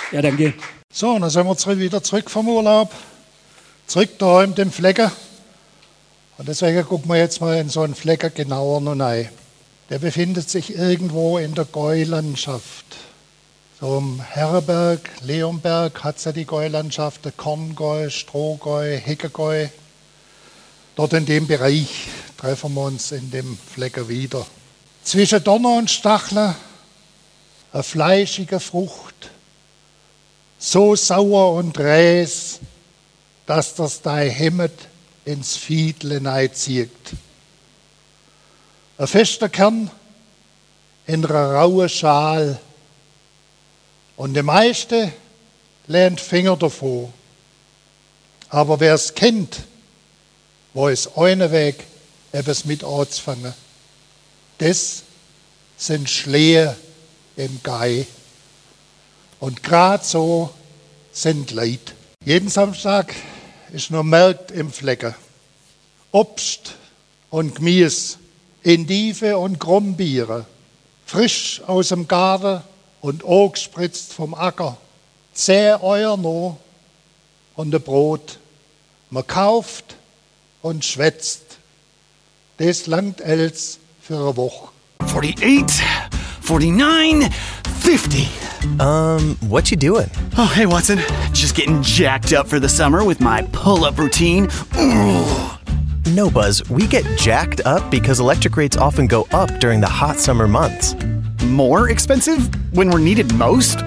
Ja, danke. So, dann sind wir wieder zurück vom Urlaub. Zurück daheim im Flecken. Und deswegen gucken wir jetzt mal in so einen Flecken genauer noch rein. Der befindet sich irgendwo in der Gäulandschaft. So im Herrenberg, Leonberg hat es ja die Gäulandschaft, der Korngäu, Strohgäu, Heckegäu. Dort in dem Bereich treffen wir uns in dem Flecken wieder. Zwischen Donner und Stacheln eine fleischige Frucht, so sauer und räs, dass das dein Hemmet ins Fiedle neizieht. Ein fester Kern in einer rauen Schal und die meiste lehnt Finger davon. Aber wer es kennt, weiß einen Weg, etwas mit anzufangen. Das sind Schlehe im Gai. Und gerade so sind Leute. Jeden Samstag ist noch Markt im Flecken. Obst und Gemüse, Endive und Grumbiere, frisch aus dem Garten und angespritzt vom Acker. 10 Euro noch und ein Brot. Man kauft und schwätzt. Das langt els für eine Woche. 48, 49, 50. What you doing? Oh, hey, Watson. Just getting jacked up for the summer with my pull-up routine. No, Buzz, we get jacked up because electric rates often go up during the hot summer months. More expensive when we're needed most?